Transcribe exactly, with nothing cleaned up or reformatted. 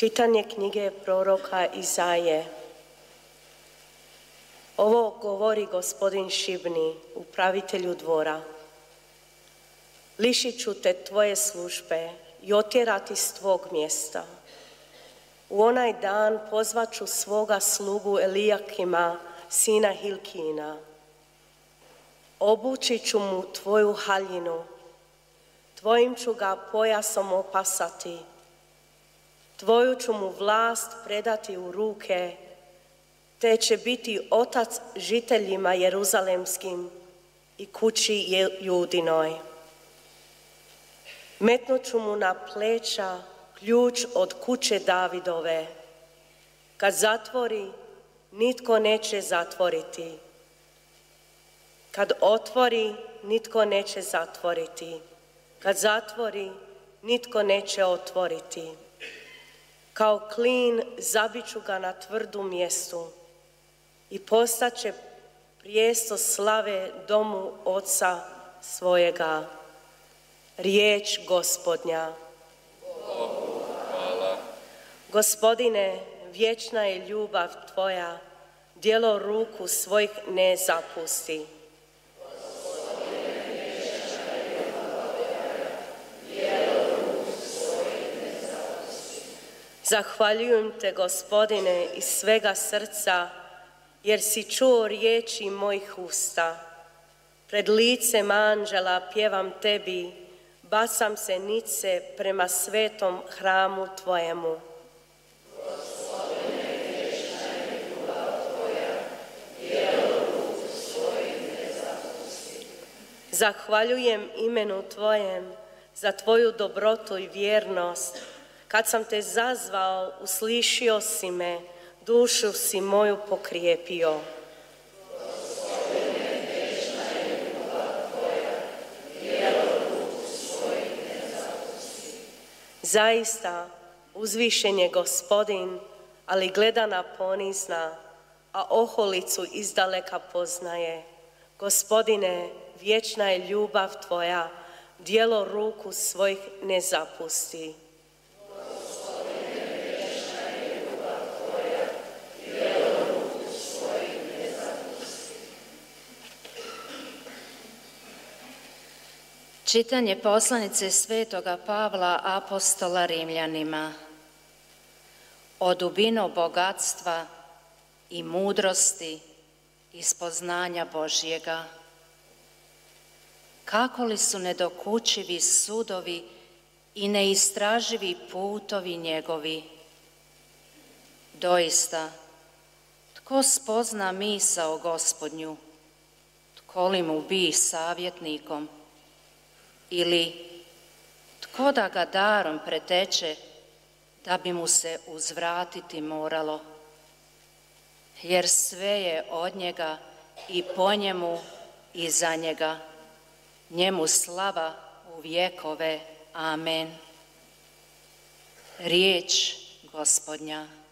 Čitanje knjige proroka Izaije. Ovo govori gospodin Šibni, upravitelju dvora. Lišit ću te tvoje službe i otjerati s tvog mjesta. U onaj dan pozvat ću svoga slugu Elijakima, sina Hilkina. Obući ću mu tvoju haljinu, tvojim ću ga pojasom opasati, tvoju ću mu vlast predati u ruke, te će biti otac žiteljima jeruzalemskim i kući Judinoj. Metnut ću mu na pleća ključ od kuće Davidove. Kad zatvori, nitko neće zatvoriti. Kad otvori, nitko neće zatvoriti. Kad zatvori, nitko neće otvoriti. Kao klin zabit ću ga na tvrdu mjestu i postaće prijesto slave domu oca svojega. Riječ Gospodnja. Hvala. Gospodine, vječna je ljubav tvoja, djelo ruku svojih ne zapusti. Zahvaljujem te, Gospodine, iz svega srca, jer si čuo riječi mojih usta. Pred licem anđela pjevam tebi, bacam se nice prema svetom hramu tvojemu. Gospodine, vječna je ljubav tvoja, djelo ruku svojih ne zapusti. Zahvaljujem imenu tvojem za tvoju dobrotu i vjernost. Kad sam te zazvao, uslišio si me, dušu si moju pokrijepio. Gospodine, vječna je ljubav tvoja, djelo ruku svojih ne zapusti. Zaista, uzvišen je Gospodin, ali gledana ponizna, a oholicu izdaleka poznaje. Gospodine, vječna je ljubav tvoja, djelo ruku svojih ne zapusti. Čitanje poslanice svetoga Pavla apostola Rimljanima. O dubino bogatstva i mudrosti i spoznanja Božjega. Kako li su nedokučivi sudovi i neistraživi putovi njegovi? Doista, tko spozna misao Gospodnju? Tko li mu bi savjetnikom? Ili tko da ga darom preteče, da bi mu se uzvratiti moralo? Jer sve je od njega i po njemu i za njega. Njemu slava u vjekove. Amen. Riječ Gospodnja.